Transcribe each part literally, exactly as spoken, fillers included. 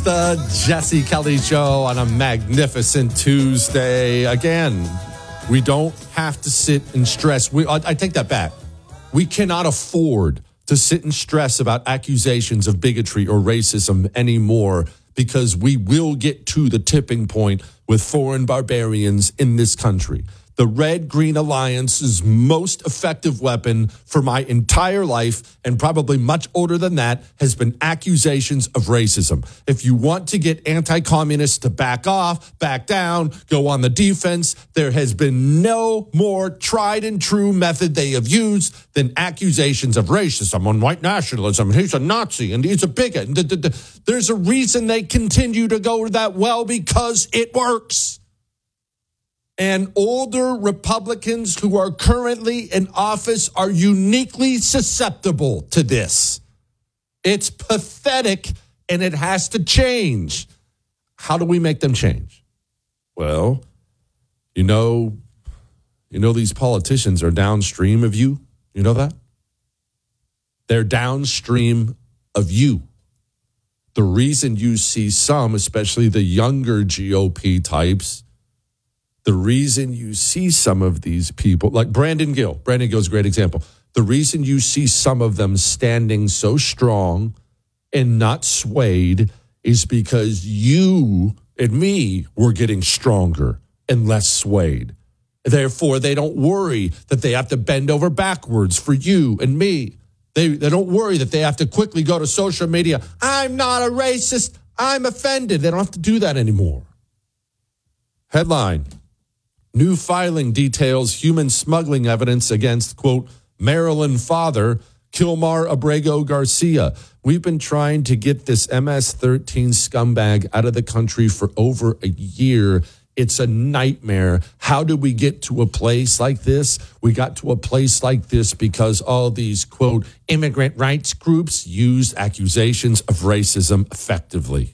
The Jesse Kelly Show on a magnificent Tuesday. Again, we don't have to sit and stress. We, I, I take that back. We cannot afford to sit and stress about accusations of bigotry or racism anymore, because we will get to the tipping point with foreign barbarians in this country. The Red-Green Alliance's most effective weapon for my entire life, and probably much older than that, has been accusations of racism. If you want to get anti-communists to back off, back down, go on the defense, there has been no more tried and true method they have used than accusations of racism and white nationalism. He's a Nazi and he's a bigot. There's a reason they continue to go that well, because it works. And older Republicans who are currently in office are uniquely susceptible to this. It's pathetic, and it has to change. How do we make them change? Well, you know, you know these politicians are downstream of you. You know that? They're downstream of you. The reason you see some, especially the younger G O P types, the reason you see some of these people, like Brandon Gill, Brandon Gill's a great example. The reason you see some of them standing so strong and not swayed is because you and me were getting stronger and less swayed. Therefore, they don't worry that they have to bend over backwards for you and me. They, they don't worry that they have to quickly go to social media. I'm not a racist. I'm offended. They don't have to do that anymore. Headline. New filing details human smuggling evidence against, quote, Maryland father, Kilmar Abrego Garcia. We've been trying to get this M S thirteen scumbag out of the country for over a year. It's a nightmare. How did we get to a place like this? We got to a place like this because all these, quote, immigrant rights groups used accusations of racism effectively.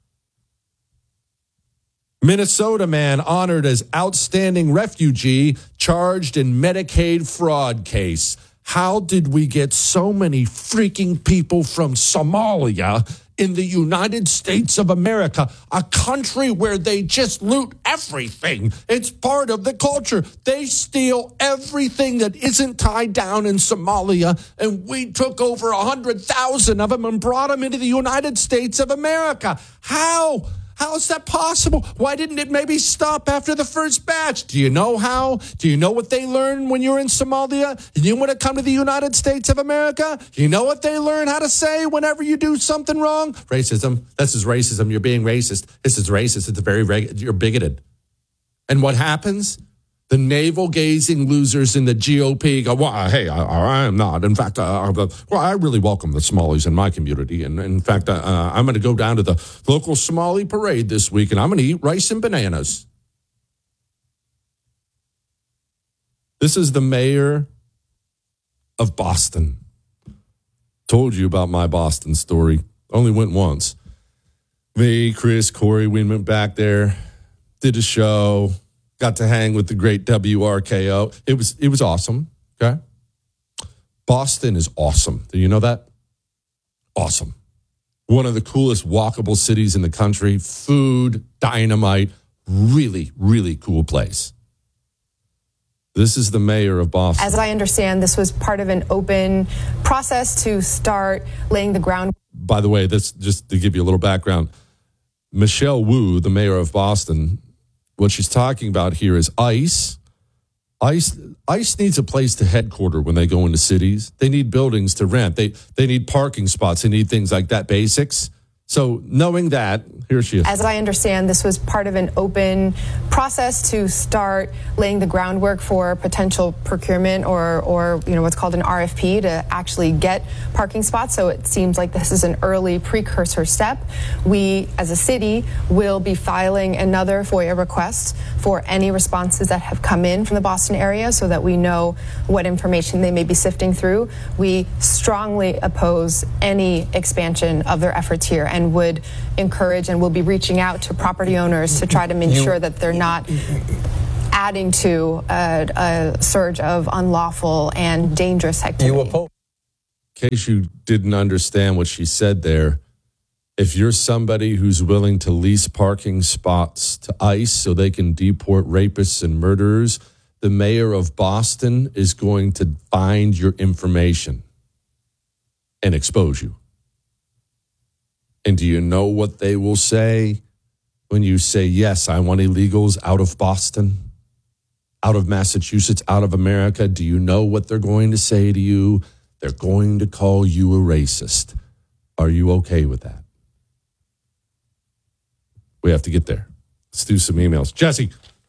Minnesota man honored as outstanding refugee charged in Medicaid fraud case. How did we get so many freaking people from Somalia in the United States of America, a country where they just loot everything? It's part of the culture. They steal everything that isn't tied down in Somalia, and we took over one hundred thousand of them and brought them into the United States of America. How? How is that possible? Why didn't it maybe stop after the first batch? Do you know how? Do you know what they learn when you're in Somalia? Do you want to come to the United States of America? Do you know what they learn how to say whenever you do something wrong? Racism. This is racism. You're being racist. This is racist. It's a very, reg- you're bigoted. And what happens? The navel-gazing losers in the G O P go, well, hey, I, I am not. In fact, uh, well, I really welcome the Somalis in my community. And in fact, uh, I'm going to go down to the local Somali parade this week, and I'm going to eat rice and bananas. This is the mayor of Boston. Told you about my Boston story. Only went once. Me, Chris, Corey, we went back there, did a show. Got to hang with the great W R K O. It was it was awesome, okay? Boston is awesome. Do you know that? Awesome. One of the coolest walkable cities in the country. Food, dynamite, really, really cool place. This is the mayor of Boston. As I understand, this was part of an open process to start laying the ground. By the way, this just to give you a little background. Michelle Wu, the mayor of Boston, what she's talking about here is ICE. ICE ICE needs a place to headquarter when they go into cities. They need buildings to rent. They they need parking spots. They need things like that, basics. So knowing that, here she is. As I understand, this was part of an open process to start laying the groundwork for potential procurement or, or you know, what's called an R F P to actually get parking spots. So it seems like this is an early precursor step. We, as a city, will be filing another FOIA request for any responses that have come in from the Boston area so that we know what information they may be sifting through. We strongly oppose any expansion of their efforts here and would encourage and will be reaching out to property owners to try to ensure that they're not adding to a, a surge of unlawful and dangerous activity. In case you didn't understand what she said there, If you're somebody who's willing to lease parking spots to ICE so they can deport rapists and murderers, the mayor of Boston is going to find your information and expose you. And do you know what they will say when you say, yes, I want illegals out of Boston, out of Massachusetts, out of America? Do you know what they're going to say to you? They're going to call you a racist. Are you okay with that? We have to get there. Let's do some emails. Jesse,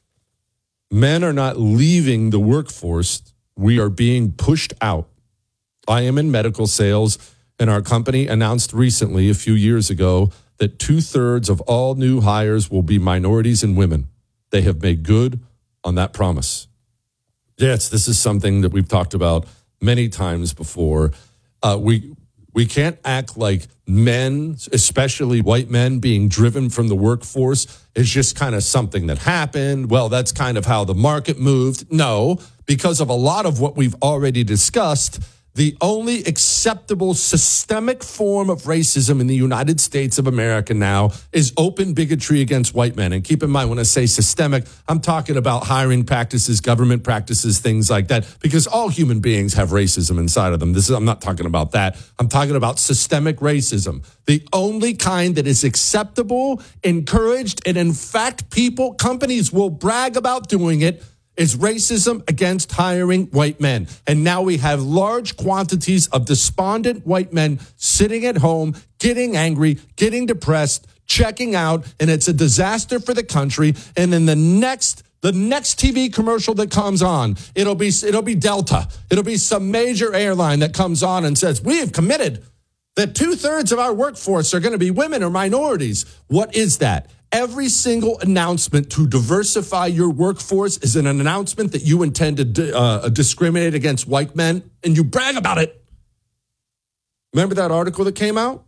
men are not leaving the workforce. We are being pushed out. I am in medical sales, and our company announced recently, a few years ago, that two-thirds of all new hires will be minorities and women. They have made good on that promise. Yes, this is something that we've talked about many times before. Uh, we we can't act like men, especially white men, being driven from the workforce is just kind of something that happened. Well, that's kind of how the market moved. No, because of a lot of what we've already discussed, the only acceptable systemic form of racism in the United States of America now is open bigotry against white men. And keep in mind, when I say systemic, I'm talking about hiring practices, government practices, things like that, because all human beings have racism inside of them. This is, I'm not talking about that. I'm talking about systemic racism. The only kind that is acceptable, encouraged, and in fact, people, companies will brag about doing it, is racism against hiring white men. And now we have large quantities of despondent white men sitting at home, getting angry, getting depressed, checking out, and it's a disaster for the country. And in the next the next T V commercial that comes on, it'll be it'll be Delta. It'll be some major airline that comes on and says, "We have committed that two-thirds of our workforce are going to be women or minorities." What is that? Every single announcement to diversify your workforce is an announcement that you intend to di- uh, discriminate against white men, and you brag about it. Remember that article that came out?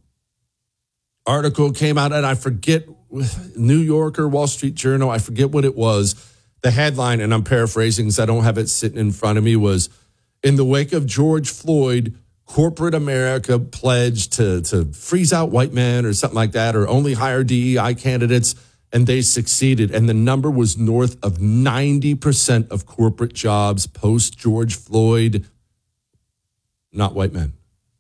Article came out, and I forget, New Yorker, Wall Street Journal, I forget what it was. The headline, and I'm paraphrasing because I don't have it sitting in front of me, was, in the wake of George Floyd, corporate America pledged to, to freeze out white men or something like that, or only hire D E I candidates, and they succeeded. And the number was north of ninety percent of corporate jobs post-George Floyd, not white men.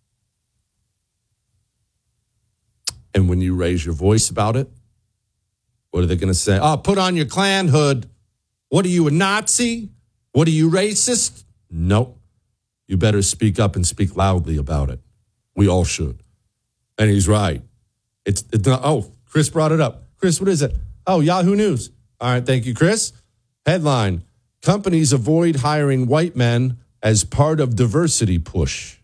And when you raise your voice about it, what are they going to say? Oh, put on your Klan hood. What are you, a Nazi? What are you, racist? Nope. You better speak up and speak loudly about it. We all should. And he's right. It's, it's not, oh, Chris brought it up. Chris, what is it? Oh, Yahoo News. All right, thank you, Chris. Headline, companies avoid hiring white men as part of diversity push.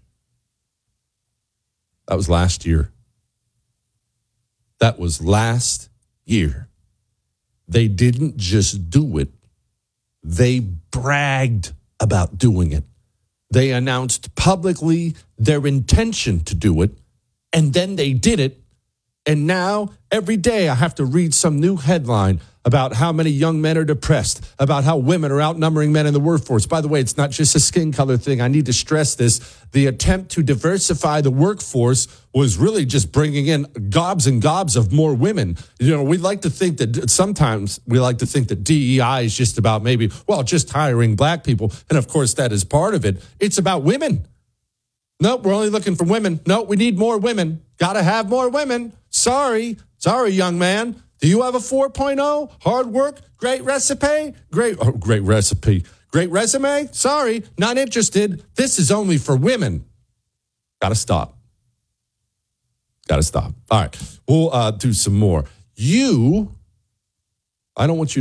That was last year. That was last year. They didn't just do it. They bragged about doing it. They announced publicly their intention to do it, and then they did it. And now, every day, I have to read some new headline about how many young men are depressed, about how women are outnumbering men in the workforce. By the way, it's not just a skin color thing. I need to stress this. The attempt to diversify the workforce was really just bringing in gobs and gobs of more women. You know, we like to think that sometimes we like to think that D E I is just about maybe, well, just hiring black people. And of course, that is part of it. It's about women. Nope, we're only looking for women. No, we need more women. Got to have more women. Sorry. Sorry, young man. Do you have a four point oh? Hard work? Great recipe? Great, oh, great recipe. Great resume? Sorry, not interested. This is only for women. Got to stop. Got to stop. All right, we'll uh, do some more. You, I don't want you